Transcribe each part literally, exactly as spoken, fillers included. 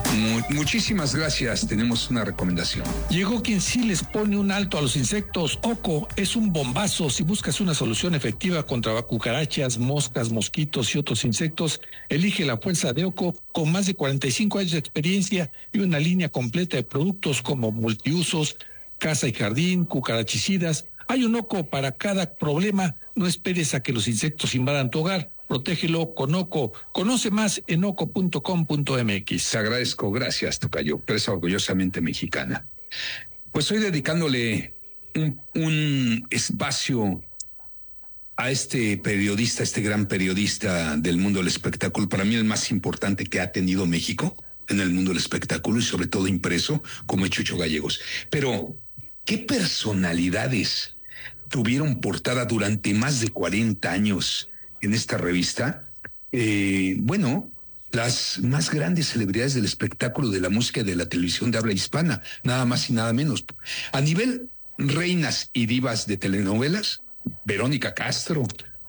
Mu- muchísimas gracias. Tenemos una recomendación. Llegó quien sí les pone un alto a los insectos. Oco es un bombazo. Si buscas una solución efectiva contra cucarachas, moscas, mosquitos y otros insectos, elige la fuerza de Oco, con más de cuarenta y cinco años de experiencia y una línea completa de productos como multiusos, casa y jardín, cucarachicidas. Hay un Oco para cada problema. No esperes a que los insectos invadan tu hogar. Protégelo con Oco. Conoce más en oco punto com punto m x. Te agradezco. Gracias, tocayo. Presa orgullosamente mexicana. Pues estoy dedicándole un, un espacio a este periodista, este gran periodista del mundo del espectáculo, para mí el más importante que ha tenido México en el mundo del espectáculo y sobre todo impreso, como es Chucho Gallegos. Pero, ¿qué personalidades tuvieron portada durante más de cuarenta años en esta revista? Eh, bueno, las más grandes celebridades del espectáculo, de la música y de la televisión de habla hispana, nada más y nada menos. A nivel reinas y divas de telenovelas, Verónica Castro,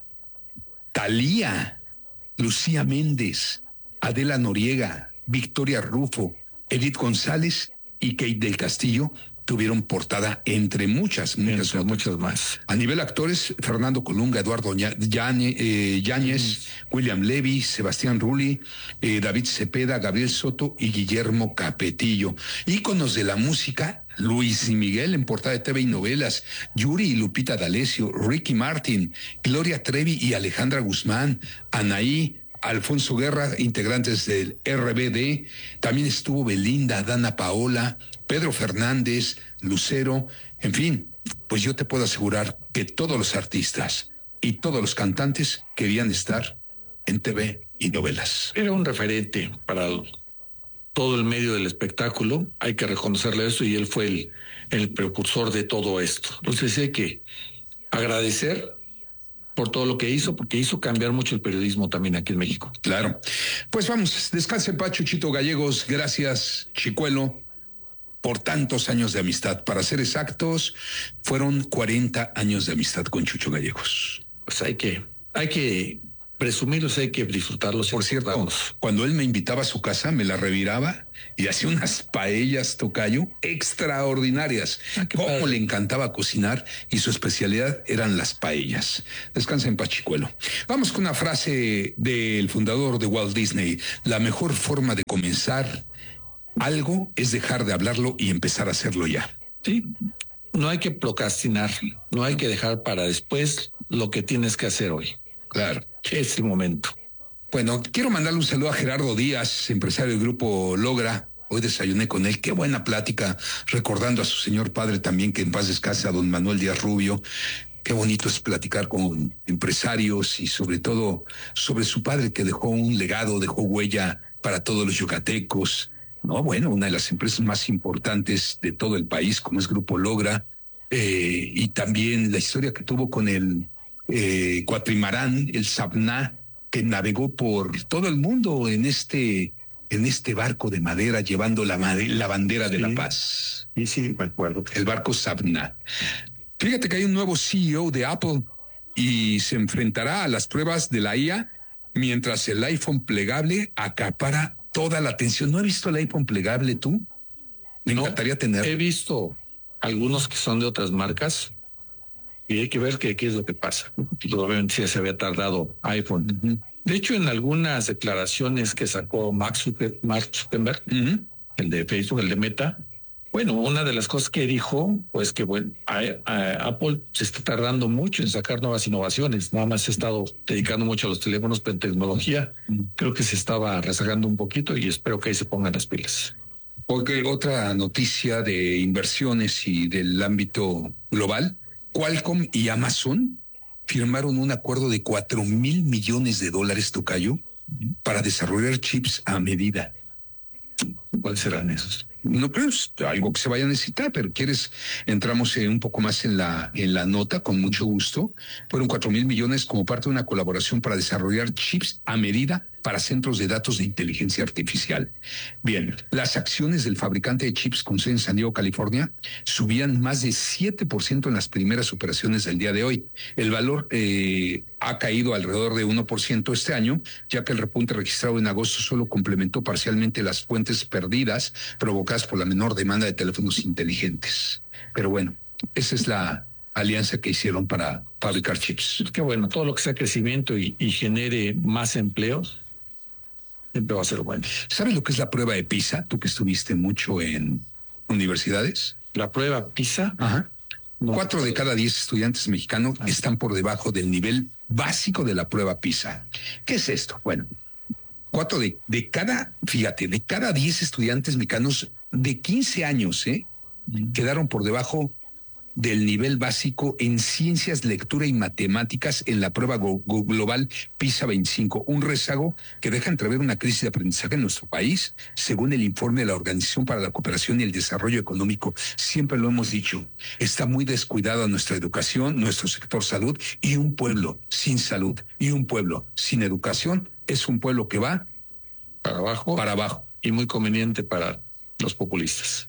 Thalía, Lucía Méndez, Adela Noriega, Victoria Rufo, Edith González y Kate del Castillo tuvieron portada, entre muchas, muchas, Entre muchas más. A nivel actores, Fernando Colunga, Eduardo Ña- Yáñez, eh, Yáñez, mm. William Levy, Sebastián Rulli, eh, David Cepeda, Gabriel Soto y Guillermo Capetillo. Íconos de la música, Luis y Miguel en portada de T V y novelas, Yuri y Lupita D'Alessio, Ricky Martin, Gloria Trevi y Alejandra Guzmán, Anaí, Alfonso Guerra, integrantes del R B D, también estuvo Belinda, Dana Paola, Pedro Fernández, Lucero, en fin, pues yo te puedo asegurar que todos los artistas y todos los cantantes querían estar en T V y novelas. Era un referente para el, todo el medio del espectáculo, hay que reconocerle eso, y él fue el, el precursor de todo esto. Entonces hay que agradecer por todo lo que hizo, porque hizo cambiar mucho el periodismo también aquí en México. Claro. Pues vamos, descanse en paz, Chuchito Gallegos. Gracias, Chicuelo, por tantos años de amistad. Para ser exactos, fueron cuarenta años de amistad con Chucho Gallegos. Pues hay que, hay que presumirlos, hay que disfrutarlos. Por cierto, cuando él me invitaba a su casa, me la reviraba y hacía unas paellas, tocayo, extraordinarias. Ah, cómo padre. Le encantaba cocinar y su especialidad eran las paellas. Descansa en paz, Chicuelo. Vamos con una frase del fundador de Walt Disney. La mejor forma de comenzar algo es dejar de hablarlo y empezar a hacerlo ya. Sí, no hay que procrastinar, no hay que dejar para después lo que tienes que hacer hoy. Claro. Es el momento. Bueno, quiero mandarle un saludo a Gerardo Díaz, empresario del grupo Logra. Hoy desayuné con él. Qué buena plática, recordando a su señor padre también, que en paz descanse, a don Manuel Díaz Rubio. Qué bonito es platicar con empresarios y sobre todo sobre su padre, que dejó un legado, dejó huella para todos los yucatecos. No, bueno, una de las empresas más importantes de todo el país, como es Grupo Logra, eh, y también la historia que tuvo con el eh, Cuatrimarán, el Sabná, que navegó por todo el mundo en este en este barco de madera, llevando la, madera, la bandera de sí, la paz. Sí, sí, me acuerdo. El barco Sabná. Fíjate que hay un nuevo C E O de Apple y se enfrentará a las pruebas de la I A mientras el iPhone plegable acapara toda la atención. ¿No he visto el iPhone plegable tú? Me no, encantaría tener. He visto algunos que son de otras marcas y hay que ver qué, qué es lo que pasa. Probablemente sí se había tardado iPhone. Uh-huh. De hecho, en algunas declaraciones que sacó Mark, Zucker, Mark Zuckerberg, uh-huh. el de Facebook, el de Meta, bueno, una de las cosas que dijo, pues que bueno, a, a Apple se está tardando mucho en sacar nuevas innovaciones. Nada más se ha estado dedicando mucho a los teléfonos, pero en tecnología creo que se estaba rezagando un poquito y espero que ahí se pongan las pilas. Porque otra noticia de inversiones y del ámbito global, Qualcomm y Amazon firmaron un acuerdo de cuatro mil millones de dólares, tocayo, para desarrollar chips a medida. ¿Cuáles serán esos? No, pero es algo que se vaya a necesitar, pero quieres, entramos eh, un poco más en la, en la nota, con mucho gusto. Fueron cuatro mil millones como parte de una colaboración para desarrollar chips a medida para centros de datos de inteligencia artificial. Bien, las acciones del fabricante de chips con sede en San Diego, California, subían más de siete por ciento en las primeras operaciones del día de hoy. El valor eh, ha caído alrededor de uno por ciento este año, ya que el repunte registrado en agosto solo complementó parcialmente las fuentes perdidas provocadas por la menor demanda de teléfonos inteligentes. Pero bueno, esa es la alianza que hicieron para fabricar chips. Qué bueno, todo lo que sea crecimiento y, y genere más empleos, siempre va a ser bueno. ¿Sabes lo que es la prueba de PISA? Tú que estuviste mucho en universidades. La prueba PISA. Ajá. No, Cuatro de cada diez estudiantes mexicanos ah. están por debajo del nivel básico de la prueba PISA. ¿Qué es esto? Bueno, cuatro de, de cada, fíjate, de cada diez estudiantes mexicanos de quince años, ¿eh? Mm. quedaron por debajo del nivel básico en ciencias, lectura y matemáticas en la prueba go- go- global PISA veinticinco, un rezago que deja entrever una crisis de aprendizaje en nuestro país, según el informe de la Organización para la Cooperación y el Desarrollo Económico. Siempre lo hemos dicho, está muy descuidada nuestra educación, nuestro sector salud, y un pueblo sin salud y un pueblo sin educación es un pueblo que va para abajo, para abajo. Y muy conveniente para los populistas.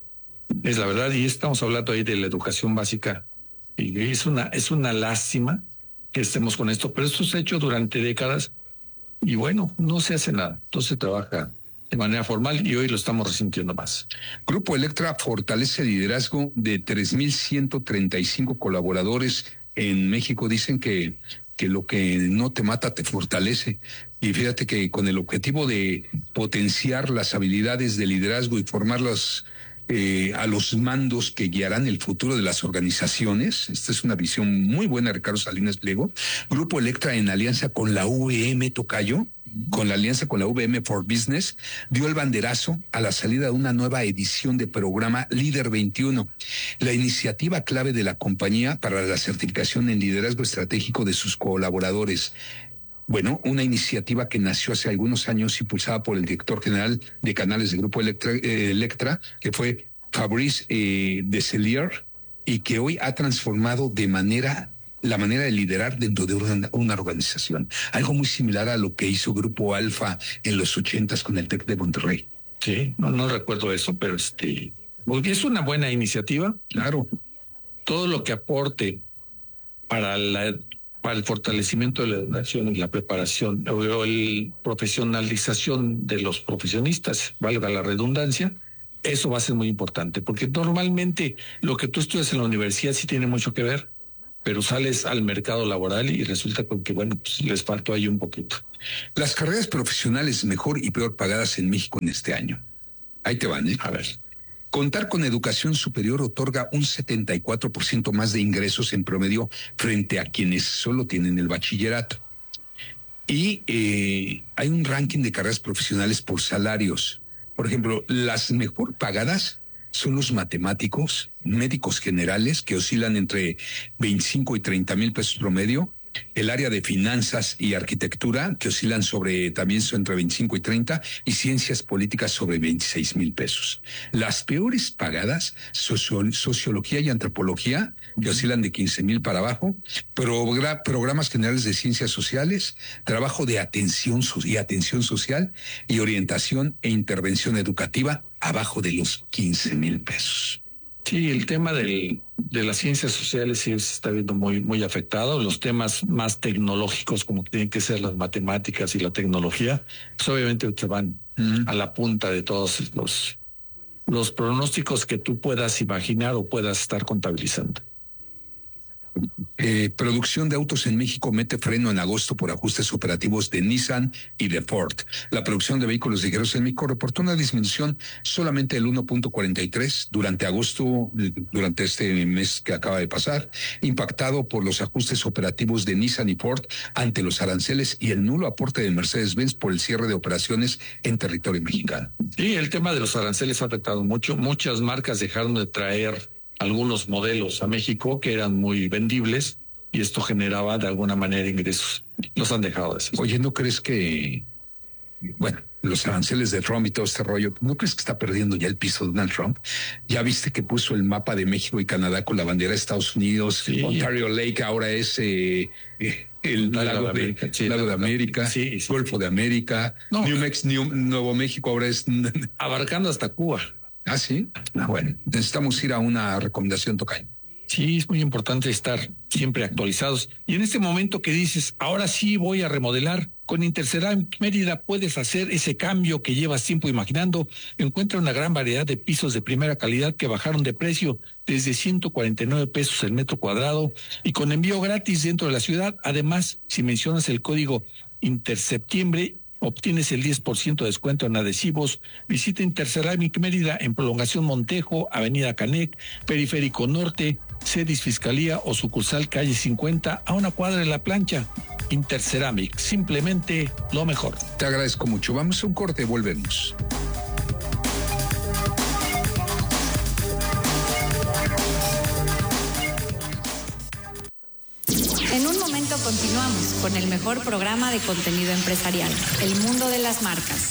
Es la verdad, y estamos hablando ahí de la educación básica, y es una, es una lástima que estemos con esto, pero esto se ha hecho durante décadas, y bueno, no se hace nada, entonces se trabaja de manera formal, y hoy lo estamos resintiendo más. Grupo Electra fortalece el liderazgo de tres mil ciento treinta y cinco colaboradores en México. Dicen que, que lo que no te mata te fortalece. Y fíjate que con el objetivo de potenciar las habilidades de liderazgo y formar los Eh, a los mandos que guiarán el futuro de las organizaciones. Esta es una visión muy buena de Ricardo Salinas Pliego. Grupo Electra, en alianza con la U V M, tocayo, con la alianza con la U V M for Business, dio el banderazo a la salida de una nueva edición de programa Líder veintiuno, la iniciativa clave de la compañía para la certificación en liderazgo estratégico de sus colaboradores. Bueno, una iniciativa que nació hace algunos años, impulsada por el director general de canales del Grupo Electra, eh, Electra que fue Fabrice eh, Decellier, y que hoy ha transformado de manera la manera de liderar dentro de una, una organización. Algo muy similar a lo que hizo Grupo Alfa en los ochentas con el TEC de Monterrey. Sí, no, no recuerdo eso, pero este, es una buena iniciativa. Claro. Todo lo que aporte para la para el fortalecimiento de la educación y la preparación o la profesionalización de los profesionistas, valga la redundancia, eso va a ser muy importante, porque normalmente lo que tú estudias en la universidad sí tiene mucho que ver, pero sales al mercado laboral y resulta con que, bueno, pues les faltó ahí un poquito. Las carreras profesionales mejor y peor pagadas en México en este año. Ahí te van, ¿eh? A ver. Contar con educación superior otorga un setenta y cuatro por ciento más de ingresos en promedio frente a quienes solo tienen el bachillerato. Y eh, hay un ranking de carreras profesionales por salarios. Por ejemplo, las mejor pagadas son los matemáticos, médicos generales, que oscilan entre veinticinco y treinta mil pesos promedio. El área de finanzas y arquitectura, que oscilan sobre también son entre veinticinco y treinta, y ciencias políticas sobre veintiséis mil pesos. Las peores pagadas, socio, sociología y antropología, que oscilan de quince mil para abajo, progra, programas generales de ciencias sociales, trabajo de atención y atención social y orientación e intervención educativa, abajo de los quince mil pesos. Sí, el tema del, de las ciencias sociales sí se está viendo muy, muy afectado. Los temas más tecnológicos, como tienen que ser las matemáticas y la tecnología, pues obviamente se van uh-huh. a la punta de todos los, los pronósticos que tú puedas imaginar o puedas estar contabilizando. Eh, producción de autos en México mete freno en agosto por ajustes operativos de Nissan y de Ford. La producción de vehículos ligeros en México reportó una disminución solamente del uno punto cuarenta y tres durante agosto, durante este mes que acaba de pasar, impactado por los ajustes operativos de Nissan y Ford ante los aranceles y el nulo aporte de Mercedes-Benz por el cierre de operaciones en territorio mexicano. Sí, el tema de los aranceles ha afectado mucho. Muchas marcas dejaron de traer algunos modelos a México que eran muy vendibles y esto generaba de alguna manera ingresos. Los han dejado de hacer. Oye, ¿no crees que bueno, los aranceles de Trump y todo este rollo, ¿no crees que está perdiendo ya el piso Donald Trump? Ya viste que puso el mapa de México y Canadá con la bandera de Estados Unidos. Sí. Ontario Lake ahora es eh, eh, el lago, lago de América, sí, lago de América sí, sí, Golfo sí. de América. No, New Mex, New, Nuevo México ahora es abarcando hasta Cuba. Ah, sí. Ah, bueno, necesitamos ir a una recomendación, tocayo. Sí, es muy importante estar siempre actualizados. Y en este momento que dices, ahora sí voy a remodelar, con Interceramic Mérida puedes hacer ese cambio que llevas tiempo imaginando. Encuentra una gran variedad de pisos de primera calidad que bajaron de precio desde ciento cuarenta y nueve pesos el metro cuadrado y con envío gratis dentro de la ciudad. Además, si mencionas el código Interseptiembre, obtienes el diez por ciento de descuento en adhesivos. Visita Interceramic Mérida en Prolongación Montejo, Avenida Canec, Periférico Norte, Cedis Fiscalía o sucursal Calle cincuenta a una cuadra de La Plancha. Interceramic, simplemente lo mejor. Te agradezco mucho. Vamos a un corte, volvemos. En un momento continuamos con el mejor programa de contenido empresarial, El Mundo de las Marcas.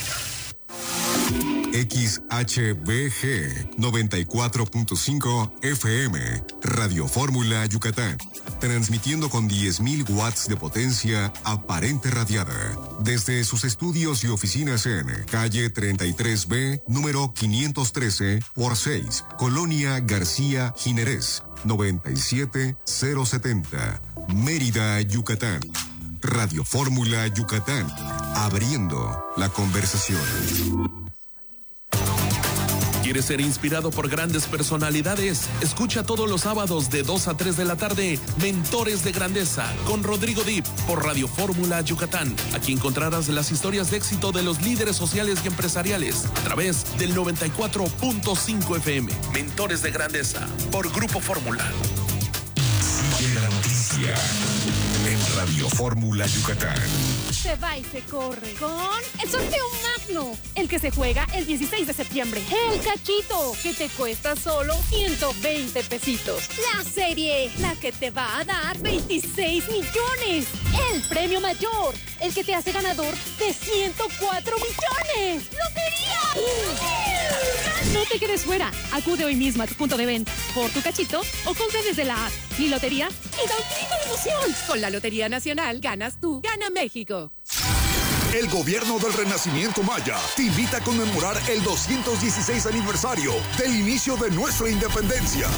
X H B G noventa y cuatro punto cinco F M, Radio Fórmula Yucatán, transmitiendo con diez mil watts de potencia aparente radiada, desde sus estudios y oficinas en calle treinta y tres B, número quinientos trece por seis, Colonia García Jiménez, noventa y siete mil setenta, Mérida, Yucatán. Radio Fórmula Yucatán, abriendo la conversación. ¿Quieres ser inspirado por grandes personalidades? Escucha todos los sábados de dos a tres de la tarde Mentores de Grandeza con Rodrigo Dip por Radio Fórmula Yucatán. Aquí encontrarás las historias de éxito de los líderes sociales y empresariales a través del noventa y cuatro punto cinco F M. Mentores de Grandeza por Grupo Fórmula. Sigue la noticia en Radio Fórmula Yucatán. Se va y se corre con el sorteo magno, el que se juega el dieciséis de septiembre. El cachito, que te cuesta solo ciento veinte pesitos. La serie, la que te va a dar veintiséis millones. El premio mayor, el que te hace ganador de ciento cuatro millones. ¡Lotería! No te quedes fuera. Acude hoy mismo a tu punto de venta por tu cachito o compra desde la app Mi Lotería y da un grito de emoción. Con la Lotería Nacional ganas tú, gana México. El gobierno del Renacimiento Maya te invita a conmemorar el doscientos dieciséis aniversario del inicio de nuestra independencia.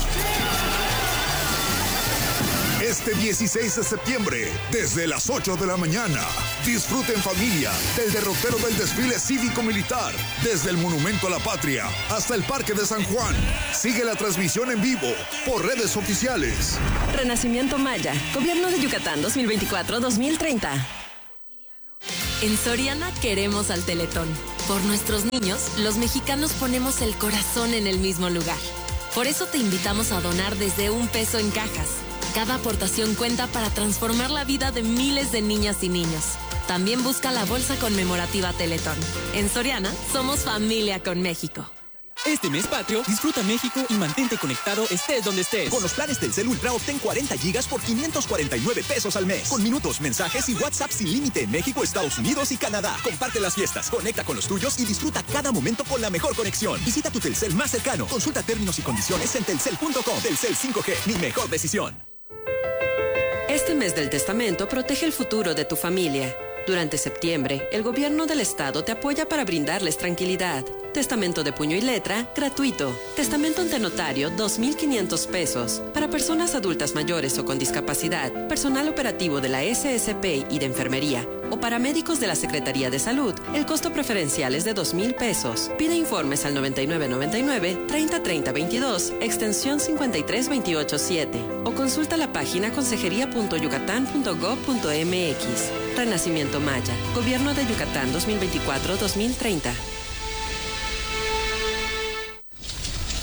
Este dieciséis de septiembre, desde las ocho de la mañana, disfruta en familia del derrotero del desfile cívico-militar, desde el Monumento a la Patria hasta el Parque de San Juan. Sigue la transmisión en vivo por redes oficiales. Renacimiento Maya, Gobierno de Yucatán dos mil veinticuatro a dos mil treinta. En Soriana queremos al Teletón. Por nuestros niños, los mexicanos ponemos el corazón en el mismo lugar. Por eso te invitamos a donar desde un peso en cajas. Cada aportación cuenta para transformar la vida de miles de niñas y niños. También busca la bolsa conmemorativa Teletón. En Soriana, somos familia con México. Este mes patrio, disfruta México y mantente conectado estés donde estés. Con los planes Telcel Ultra obtén cuarenta gigas por quinientos cuarenta y nueve pesos al mes. Con minutos, mensajes y WhatsApp sin límite en México, Estados Unidos y Canadá. Comparte las fiestas, conecta con los tuyos y disfruta cada momento con la mejor conexión. Visita tu Telcel más cercano. Consulta términos y condiciones en telcel punto com. Telcel cinco G, mi mejor decisión. Este mes del testamento protege el futuro de tu familia. Durante septiembre, el gobierno del estado te apoya para brindarles tranquilidad. Testamento de puño y letra, gratuito. Testamento ante notario, dos mil quinientos pesos. Para personas adultas mayores o con discapacidad, personal operativo de la S S P y de enfermería, o paramédicos de la Secretaría de Salud, el costo preferencial es de dos mil pesos. Pide informes al noventa y nueve noventa y nueve, treinta treinta veintidós, extensión cincuenta y tres veintiocho siete. O consulta la página consejería punto yucatán punto gob punto m x. Renacimiento Maya, Gobierno de Yucatán dos mil veinticuatro a dos mil treinta.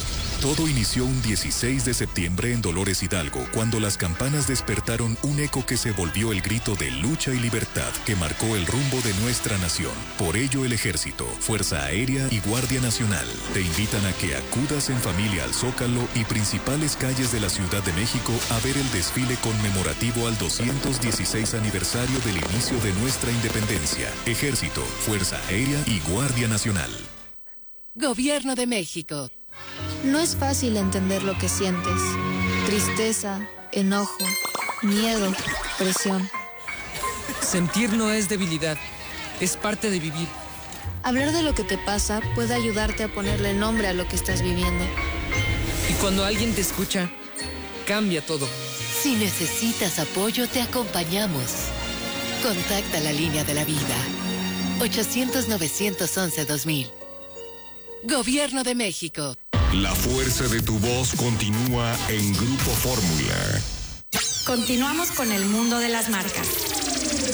Todo inició un dieciséis de septiembre en Dolores Hidalgo, cuando las campanas despertaron un eco que se volvió el grito de lucha y libertad que marcó el rumbo de nuestra nación. Por ello, el Ejército, Fuerza Aérea y Guardia Nacional te invitan a que acudas en familia al Zócalo y principales calles de la Ciudad de México a ver el desfile conmemorativo al doscientos dieciséis aniversario del inicio de nuestra independencia. Ejército, Fuerza Aérea y Guardia Nacional. Gobierno de México. No es fácil entender lo que sientes. Tristeza, enojo, miedo, presión. Sentir no es debilidad, es parte de vivir. Hablar de lo que te pasa puede ayudarte a ponerle nombre a lo que estás viviendo. Y cuando alguien te escucha, cambia todo. Si necesitas apoyo, te acompañamos. Contacta la línea de la vida. ochocientos, novecientos once, dos mil. Gobierno de México. La fuerza de tu voz continúa en Grupo Fórmula. Continuamos con el mundo de las marcas.